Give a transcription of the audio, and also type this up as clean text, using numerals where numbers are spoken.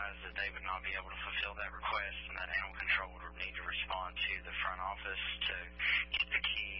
advised that they would not be able to fulfill that request, and that animal control would need to respond to the front office to get the key